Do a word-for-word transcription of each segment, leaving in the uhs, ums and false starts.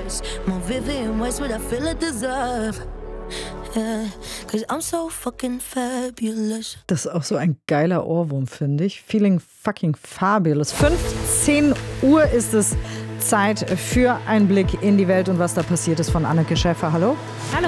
worse. More vivid in ways what I feel I deserve. Yeah, cause I'm so fucking fabulous. Das ist auch so ein geiler Ohrwurm, finde ich. Feeling fucking fabulous. fünfzehn Uhr ist es. Zeit für einen Blick in die Welt und was da passiert ist von Anneke Schäfer. Hallo? Hallo.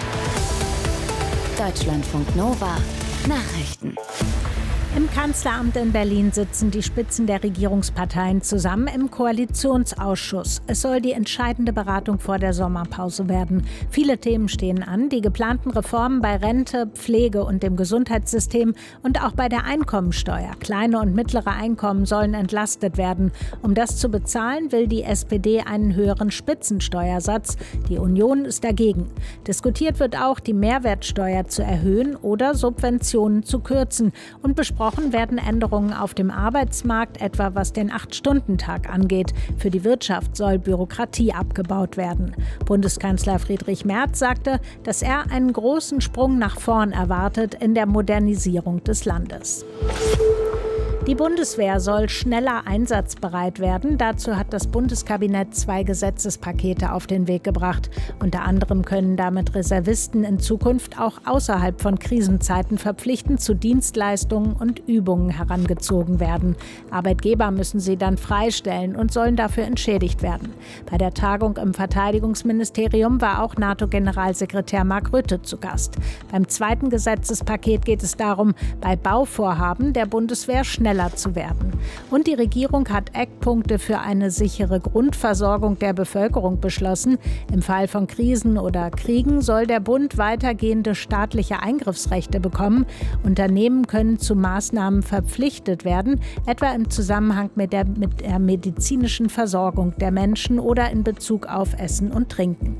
Deutschlandfunk Nova. Nachrichten. Im Kanzleramt in Berlin sitzen die Spitzen der Regierungsparteien zusammen im Koalitionsausschuss. Es soll die entscheidende Beratung vor der Sommerpause werden. Viele Themen stehen an, die geplanten Reformen bei Rente, Pflege und dem Gesundheitssystem und auch bei der Einkommensteuer. Kleine und mittlere Einkommen sollen entlastet werden. Um das zu bezahlen, will die S P D einen höheren Spitzensteuersatz. Die Union ist dagegen. Diskutiert wird auch, die Mehrwertsteuer zu erhöhen oder Subventionen zu kürzen. Und besprochen werden Änderungen auf dem Arbeitsmarkt, etwa was den acht-Stunden-Tag angeht. Für die Wirtschaft soll Bürokratie abgebaut werden. Bundeskanzler Friedrich Merz sagte, dass er einen großen Sprung nach vorn erwartet in der Modernisierung des Landes. Die Bundeswehr soll schneller einsatzbereit werden. Dazu hat das Bundeskabinett zwei Gesetzespakete auf den Weg gebracht. Unter anderem können damit Reservisten in Zukunft auch außerhalb von Krisenzeiten verpflichtend zu Dienstleistungen und Übungen herangezogen werden. Arbeitgeber müssen sie dann freistellen und sollen dafür entschädigt werden. Bei der Tagung im Verteidigungsministerium war auch NATO-Generalsekretär Mark Rutte zu Gast. Beim zweiten Gesetzespaket geht es darum, bei Bauvorhaben der Bundeswehr schneller zu werden. Und die Regierung hat Eckpunkte für eine sichere Grundversorgung der Bevölkerung beschlossen. Im Fall von Krisen oder Kriegen soll der Bund weitergehende staatliche Eingriffsrechte bekommen. Unternehmen können zu Maßnahmen verpflichtet werden, etwa im Zusammenhang mit der, mit der medizinischen Versorgung der Menschen oder in Bezug auf Essen und Trinken.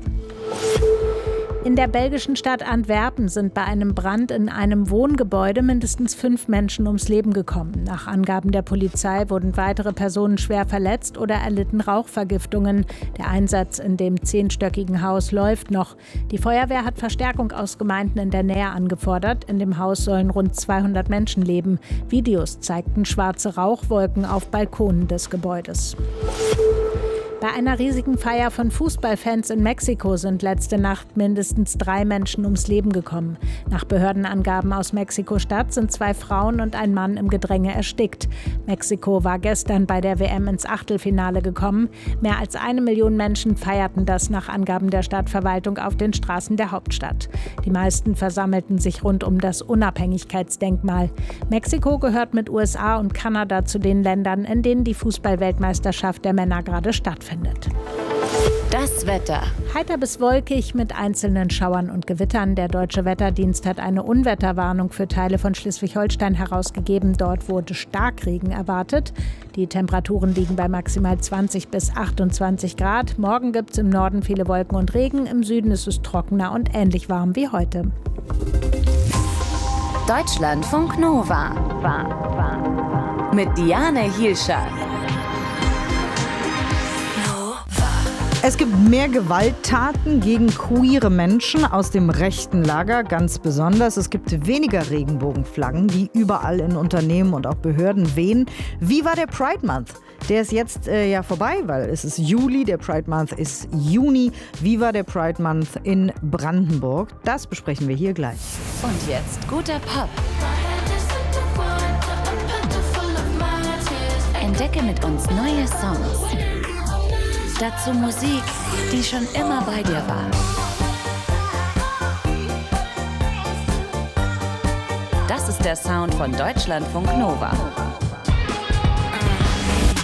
In der belgischen Stadt Antwerpen sind bei einem Brand in einem Wohngebäude mindestens fünf Menschen ums Leben gekommen. Nach Angaben der Polizei wurden weitere Personen schwer verletzt oder erlitten Rauchvergiftungen. Der Einsatz in dem zehnstöckigen Haus läuft noch. Die Feuerwehr hat Verstärkung aus Gemeinden in der Nähe angefordert. In dem Haus sollen rund zweihundert Menschen leben. Videos zeigten schwarze Rauchwolken auf Balkonen des Gebäudes. Bei einer riesigen Feier von Fußballfans in Mexiko sind letzte Nacht mindestens drei Menschen ums Leben gekommen. Nach Behördenangaben aus Mexiko-Stadt sind zwei Frauen und ein Mann im Gedränge erstickt. Mexiko war gestern bei der W M ins Achtelfinale gekommen. Mehr als eine Million Menschen feierten das nach Angaben der Stadtverwaltung auf den Straßen der Hauptstadt. Die meisten versammelten sich rund um das Unabhängigkeitsdenkmal. Mexiko gehört mit U S A und Kanada zu den Ländern, in denen die Fußballweltmeisterschaft der Männer gerade stattfindet. Das Wetter. Heiter bis wolkig mit einzelnen Schauern und Gewittern. Der Deutsche Wetterdienst hat eine Unwetterwarnung für Teile von Schleswig-Holstein herausgegeben. Dort wurde Starkregen erwartet. Die Temperaturen liegen bei maximal zwanzig bis achtundzwanzig Grad. Morgen gibt es im Norden viele Wolken und Regen. Im Süden ist es trockener und ähnlich warm wie heute. Deutschlandfunk Nova. War, war. Mit Diane Hielscher. Es gibt mehr Gewalttaten gegen queere Menschen aus dem rechten Lager, ganz besonders. Es gibt weniger Regenbogenflaggen, die überall in Unternehmen und auch Behörden wehen. Wie war der Pride Month? Der ist jetzt äh, ja vorbei, weil es ist Juli, der Pride Month ist Juni. Wie war der Pride Month in Brandenburg? Das besprechen wir hier gleich. Und jetzt guter Pop. Entdecke mit uns neue Songs. Dazu Musik, die schon immer bei dir war. Das ist der Sound von Deutschlandfunk Nova.